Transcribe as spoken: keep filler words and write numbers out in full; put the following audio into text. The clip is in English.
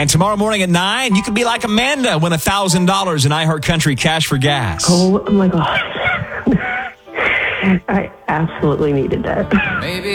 And tomorrow morning at nine, you could be like Amanda, win one thousand dollars in iHeartCountry Cash for Gas. Oh, my God. I absolutely needed that. Maybe